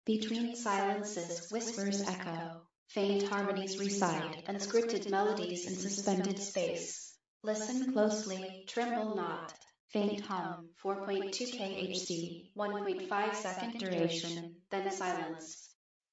Between silences, whispers echo, faint harmonies reside, unscripted melodies in suspended space. Listen closely, tremble not. Faint hum, 4.2 kHz, 1.5 second duration, then silence.